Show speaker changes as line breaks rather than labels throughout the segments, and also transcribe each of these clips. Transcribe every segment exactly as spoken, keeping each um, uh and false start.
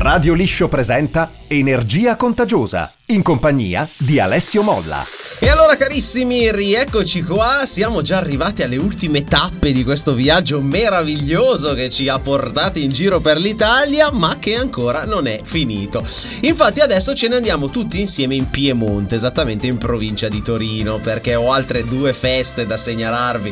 Radio Liscio presenta Energia Contagiosa, in compagnia di Alessio Molla.
E allora carissimi, rieccoci qua, siamo già arrivati alle ultime tappe di questo viaggio meraviglioso che ci ha portati in giro per l'Italia, ma che ancora non è finito. Infatti adesso ce ne andiamo tutti insieme in Piemonte, esattamente in provincia di Torino, perché ho altre due feste da segnalarvi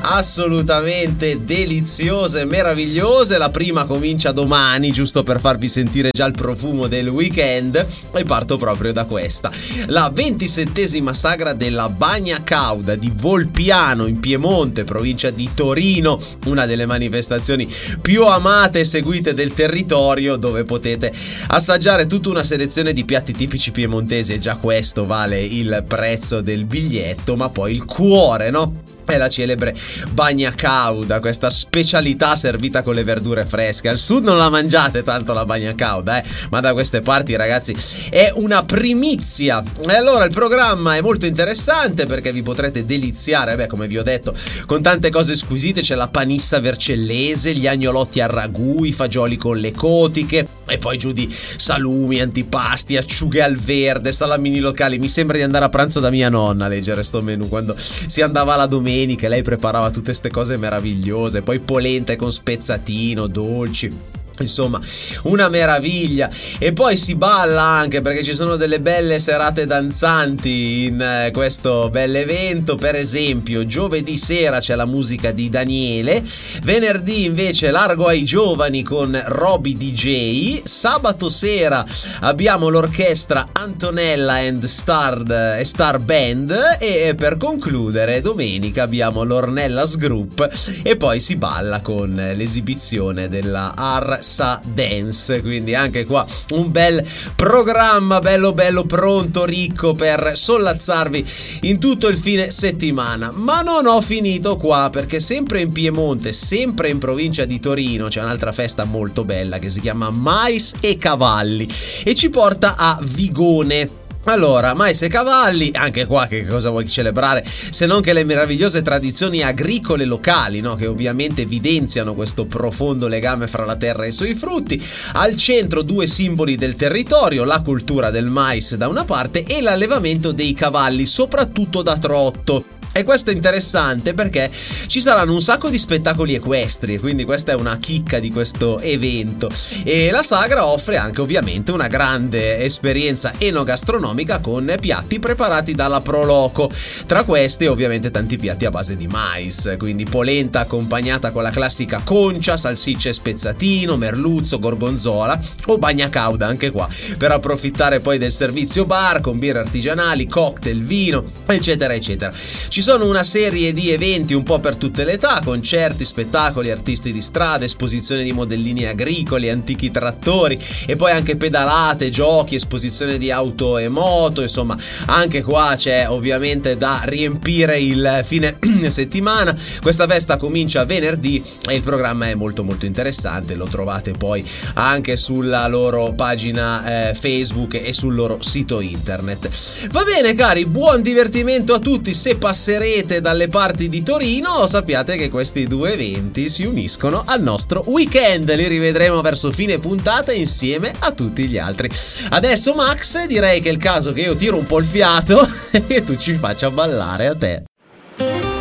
assolutamente deliziose e meravigliose. La prima comincia domani, giusto per farvi sentire già il profumo del weekend, e parto proprio da questa, la ventisettesima sagra della Bagna Cauda di Volpiano in Piemonte, provincia di Torino, una delle manifestazioni più amate e seguite del territorio, dove potete assaggiare tutta una selezione di piatti tipici piemontesi, e già questo vale il prezzo del biglietto. Ma poi il cuore, no? È la celebre bagna cauda, questa specialità servita con le verdure fresche. Al sud non la mangiate tanto la bagna cauda, eh, ma da queste parti, ragazzi, è una primizia. E allora il programma è molto interessante, perché vi potrete deliziare, beh, come vi ho detto, con tante cose squisite. C'è la panissa vercellese, gli agnolotti al ragù, i fagioli con le cotiche, e poi giù di salumi, antipasti, acciughe al verde, salamini locali. Mi sembra di andare a pranzo da mia nonna a leggere sto menù, quando si andava la domenica, che lei preparava tutte queste cose meravigliose, poi polente con spezzatino, dolci. Insomma, una meraviglia. E poi si balla anche, perché ci sono delle belle serate danzanti in eh, questo bell'evento. Per esempio, giovedì sera c'è la musica di Daniele, venerdì invece largo ai giovani con Roby D J, sabato sera abbiamo l'orchestra Antonella and Star, eh, Star Band, e per concludere domenica abbiamo l'Ornellas Group, e poi si balla con l'esibizione della Ar Sa Dance. Quindi anche qua un bel programma, bello bello pronto, ricco per sollazzarvi in tutto il fine settimana. Ma non ho finito qua, perché sempre in Piemonte, sempre in provincia di Torino, c'è un'altra festa molto bella che si chiama Mais e Cavalli, e ci porta a Vigone. Allora, mais e cavalli, anche qua che cosa vuoi celebrare se non che le meravigliose tradizioni agricole locali, no? Che ovviamente evidenziano questo profondo legame fra la terra e i suoi frutti. Al centro due simboli del territorio, la cultura del mais da una parte e l'allevamento dei cavalli, soprattutto da trotto. E questo è interessante perché ci saranno un sacco di spettacoli equestri, quindi questa è una chicca di questo evento. E la sagra offre anche ovviamente una grande esperienza enogastronomica con piatti preparati dalla Proloco. Tra questi ovviamente tanti piatti a base di mais, quindi polenta accompagnata con la classica concia, salsicce e spezzatino, merluzzo, gorgonzola o bagna cauda anche qua, per approfittare poi del servizio bar con birre artigianali, cocktail, vino, eccetera eccetera. Ci sono una serie di eventi un po' per tutte le età, concerti, spettacoli, artisti di strada, esposizioni di modellini agricoli, antichi trattori, e poi anche pedalate, giochi, esposizione di auto e moto. Insomma, anche qua c'è ovviamente da riempire il fine settimana. Questa festa comincia venerdì e il programma è molto molto interessante. Lo trovate poi anche sulla loro pagina eh, Facebook e sul loro sito internet. Va bene cari, buon divertimento a tutti. Se passerete dalle parti di Torino, sappiate che questi due eventi si uniscono al nostro weekend. Li rivedremo verso fine puntata insieme a tutti gli altri. Adesso Max, direi che è il caso che io tiro un po' il fiato e tu ci faccia ballare a te.